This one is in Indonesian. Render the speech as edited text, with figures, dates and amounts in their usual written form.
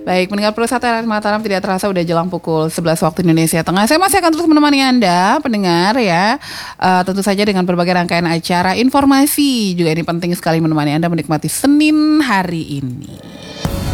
Baik, mendengar Pusat RRI Mataram tidak terasa udah jelang pukul 11 waktu Indonesia Tengah. Saya masih akan terus menemani Anda, pendengar ya. Tentu saja dengan berbagai rangkaian acara, informasi juga ini penting sekali menemani Anda menikmati Senin hari ini.